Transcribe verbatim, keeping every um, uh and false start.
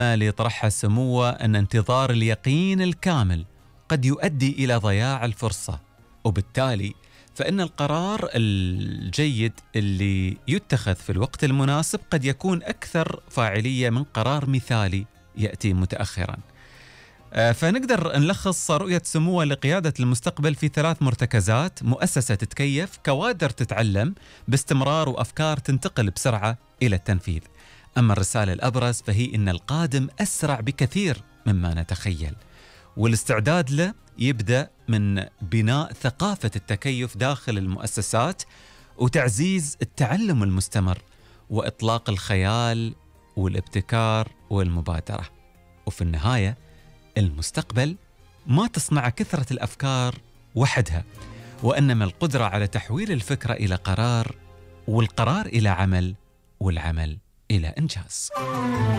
اللي يطرحها سموه أن انتظار اليقين الكامل قد يؤدي إلى ضياع الفرصة، وبالتالي فإن القرار الجيد اللي يتخذ في الوقت المناسب قد يكون أكثر فاعلية من قرار مثالي يأتي متأخراً. فنقدر نلخص رؤية سموه لقيادة المستقبل في ثلاث مرتكزات: مؤسسة تتكيف، كوادر تتعلم باستمرار، وأفكار تنتقل بسرعة إلى التنفيذ. أما الرسالة الأبرز فهي إن القادم أسرع بكثير مما نتخيل، والاستعداد له يبدأ من بناء ثقافة التكيف داخل المؤسسات وتعزيز التعلم المستمر وإطلاق الخيال والابتكار والمبادرة. وفي النهاية المستقبل ما تصنع كثرة الأفكار وحدها، وإنما القدرة على تحويل الفكرة إلى قرار، والقرار إلى عمل، والعمل إلى إنجاز.